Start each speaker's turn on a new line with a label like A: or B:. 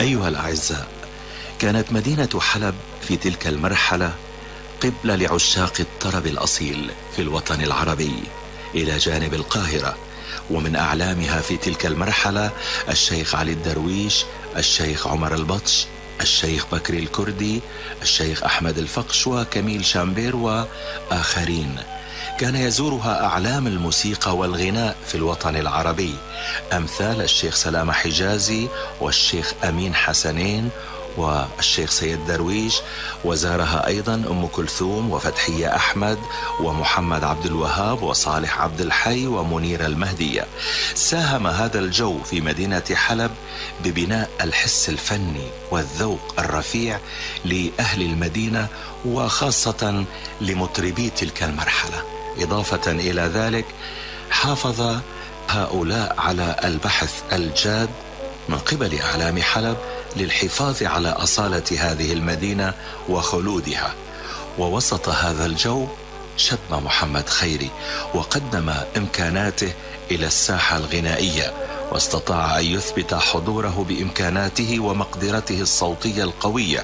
A: أيها الأعزاء، كانت مدينة حلب في تلك المرحلة قبلة لعشاق الطرب الأصيل في الوطن العربي إلى جانب القاهرة. ومن أعلامها في تلك المرحلة الشيخ علي الدرويش، الشيخ عمر البطش، الشيخ بكري الكردي، الشيخ أحمد الفقش وكميل شامبير وآخرين. كان يزورها أعلام الموسيقى والغناء في الوطن العربي أمثال الشيخ سلامة حجازي والشيخ أمين حسنين والشيخ سيد درويش، وزارها أيضا أم كلثوم وفتحية أحمد ومحمد عبد الوهاب وصالح عبد الحي ومنير المهدية. ساهم هذا الجو في مدينة حلب ببناء الحس الفني والذوق الرفيع لأهل المدينة وخاصة لمطربي تلك المرحلة. إضافة إلى ذلك حافظ هؤلاء على البحث الجاد من قبل أعلام حلب للحفاظ على أصالة هذه المدينة وخلودها. ووسط هذا الجو شب محمد خيري وقدم إمكاناته إلى الساحة الغنائية، واستطاع أن يثبت حضوره بإمكاناته ومقدرته الصوتية القوية